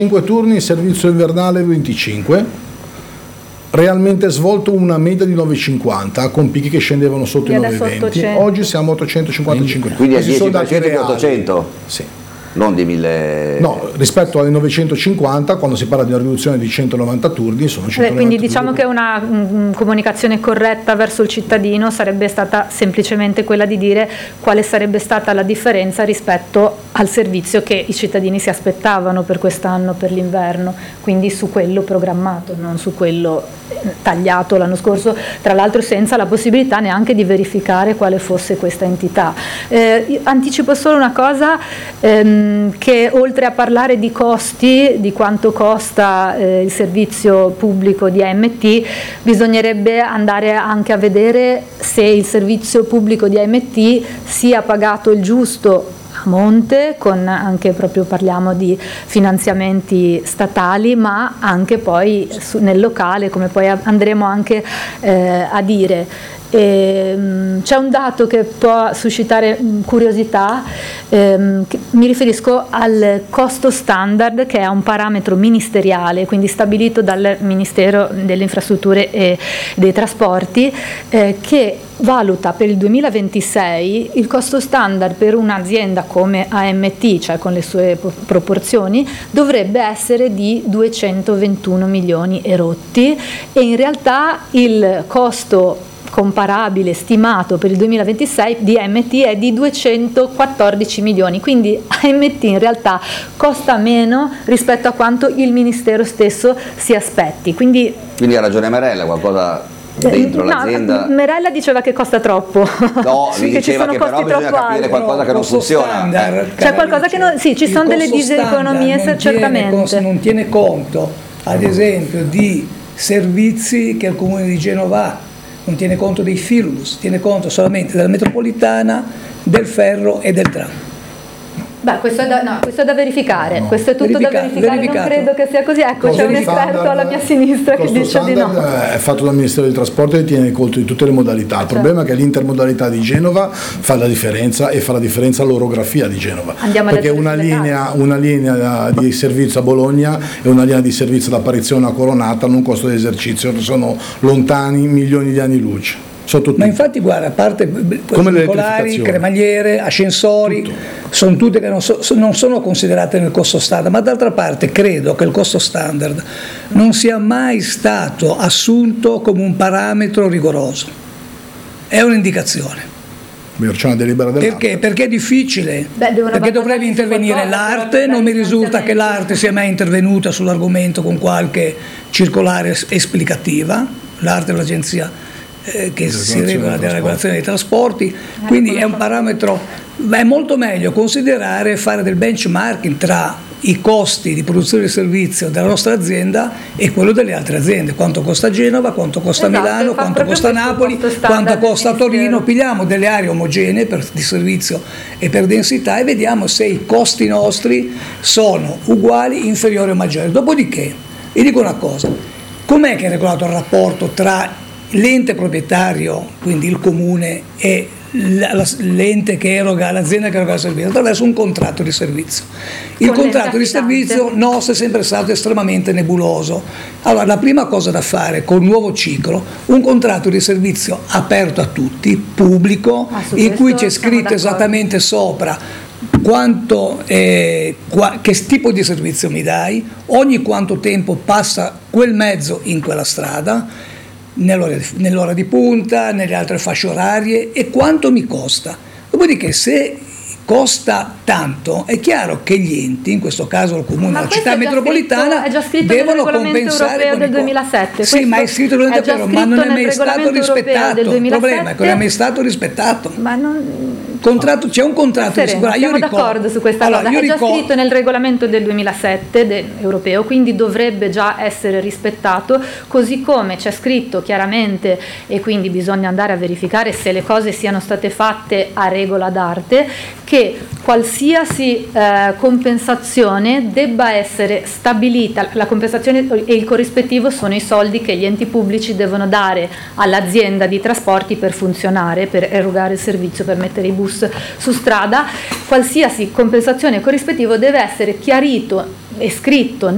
5 turni in servizio invernale 25, realmente svolto una media di 9,50 con picchi che scendevano sotto i 9,20. Oggi siamo a 855. Quindi a 10% di 800? Sì. Non di 1000. No, rispetto ai 950, quando si parla di una riduzione di 190 turni, sono 190 quindi diciamo che una comunicazione corretta verso il cittadino sarebbe stata semplicemente quella di dire quale sarebbe stata la differenza rispetto al servizio che i cittadini si aspettavano per quest'anno, per l'inverno, quindi su quello programmato, non su quello tagliato l'anno scorso, tra l'altro senza la possibilità neanche di verificare quale fosse questa entità. Anticipo solo una cosa, che oltre a parlare di costi, di quanto costa il servizio pubblico di AMT, bisognerebbe andare anche a vedere se il servizio pubblico di AMT sia pagato il giusto a monte, con anche proprio parliamo di finanziamenti statali, ma anche poi nel locale, come poi andremo anche a dire. C'è un dato che può suscitare curiosità, mi riferisco al costo standard, che è un parametro ministeriale, quindi stabilito dal Ministero delle Infrastrutture e dei Trasporti, che valuta per il 2026 il costo standard per un'azienda come AMT, cioè con le sue proporzioni, dovrebbe essere di 221 milioni e rotti, e in realtà il costo comparabile stimato per il 2026 di AMT è di 214 milioni, quindi AMT in realtà costa meno rispetto a quanto il Ministero stesso si aspetti. Quindi ha ragione Merella, qualcosa dentro l'azienda. Merella diceva che costa troppo. No, lui diceva che però bisogna capire qualcosa che non funziona. C'è qualcosa che non, sì, ci sono delle diseconomie certamente. Non tiene conto, ad esempio, di servizi che il Comune di Genova ha. Non tiene conto dei filobus, tiene conto solamente della metropolitana, del ferro e del tram. Beh, questo è da verificare, no. Questo è tutto da verificare, non credo che sia così. Ecco, c'è un esperto alla mia sinistra che dice di no. È fatto dal Ministero dei Trasporti e tiene conto di tutte le modalità. Il problema è che l'intermodalità di Genova fa la differenza, e fa la differenza l'orografia di Genova. Perché una linea di servizio a Bologna e una linea di servizio da Apparizione a Coronata hanno un costo di esercizio, sono lontani milioni di anni luce. Ma infatti guarda, a parte particolari, cremagliere, ascensori, sono tutte che non sono considerate nel costo standard, ma d'altra parte credo che il costo standard non sia mai stato assunto come un parametro rigoroso, è un'indicazione. C'è una delibera perché? Perché è difficile, perché dovrebbe intervenire l'arte, non mi risulta che l'arte sia mai intervenuta sull'argomento con qualche circolare esplicativa, l'arte è l'agenzia che si regola della regolazione dei trasporti, quindi è un parametro. È molto meglio considerare, fare del benchmarking tra i costi di produzione di servizio della nostra azienda e quello delle altre aziende, quanto costa Genova, quanto costa Milano, quanto costa Napoli, quanto costa Torino. Pigliamo delle aree omogenee di servizio e per densità e vediamo se i costi nostri sono uguali, inferiori o maggiori. Dopodiché vi dico una cosa: com'è che è regolato il rapporto tra l'ente proprietario, quindi il comune, e l'ente che eroga, l'azienda che eroga il servizio? Attraverso un contratto di servizio. Il contratto di servizio nostro è sempre stato estremamente nebuloso. Allora, la prima cosa da fare col nuovo ciclo, un contratto di servizio aperto a tutti, pubblico, in cui c'è scritto esattamente sopra che tipo di servizio mi dai, ogni quanto tempo passa quel mezzo in quella strada, nell'ora di punta, nelle altre fasce orarie, e quanto mi costa. Dopodiché, se costa tanto, è chiaro che gli enti, in questo caso il comune, la città metropolitana, devono compensare europeo del 2007. Sì, ma è scritto nel regolamento europeo, ma non è mai stato rispettato. Il problema è che non è mai stato rispettato. Ma non... c'è un contratto siamo d'accordo su questa cosa, è già scritto nel regolamento del 2007 europeo, quindi dovrebbe già essere rispettato, così come c'è scritto chiaramente, e quindi bisogna andare a verificare se le cose siano state fatte a regola d'arte, che qualsiasi compensazione debba essere stabilita. La compensazione e il corrispettivo sono i soldi che gli enti pubblici devono dare all'azienda di trasporti per funzionare, per erogare il servizio, per mettere i bus su strada. Qualsiasi compensazione e corrispettivo deve essere chiarito e scritto